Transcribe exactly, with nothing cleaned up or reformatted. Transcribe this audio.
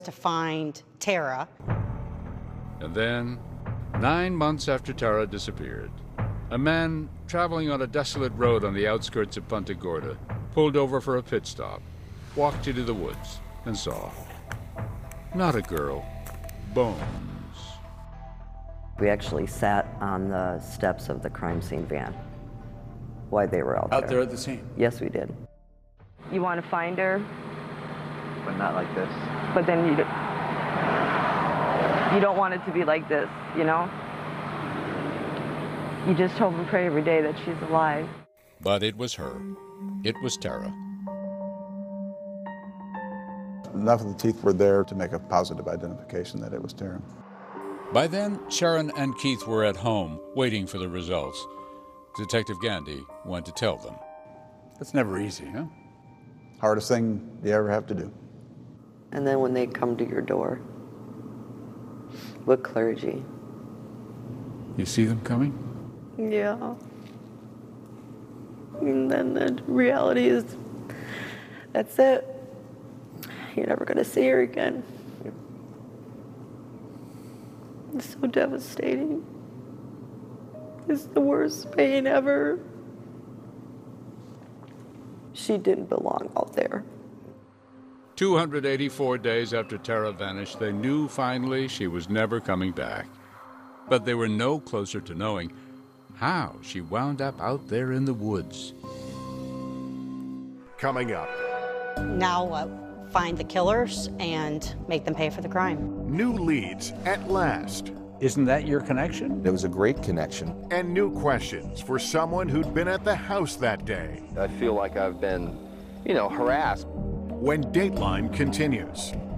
to find Tara. And then, nine months after Tara disappeared, a man traveling on a desolate road on the outskirts of Punta Gorda pulled over for a pit stop, walked into the woods, and saw, not a girl, bones. We actually sat on the steps of the crime scene van while they were out, out there. there at the scene? Yes, we did. You want to find her, but not like this. but then you, don't- you don't want it to be like this, you know? You just hope and pray every day that she's alive. But it was her. It was Tara. Enough of the teeth were there to make a positive identification that it was Tara. By then, Sharon and Keith were at home, waiting for the results. Detective Gandy went to tell them. That's never easy, huh? Hardest thing you ever have to do. And then when they come to your door with clergy. You see them coming? Yeah. And then the reality is, that's it. You're never going to see her again. It's so devastating. It's the worst pain ever. She didn't belong out there. two hundred eighty-four days after Tara vanished, they knew finally she was never coming back. But they were no closer to knowing how she wound up out there in the woods. Coming up. Now uh, find the killers and make them pay for the crime. New leads at last. Isn't that your connection? It was a great connection. And new questions for someone who'd been at the house that day. I feel like I've been, you know, harassed. When Dateline continues.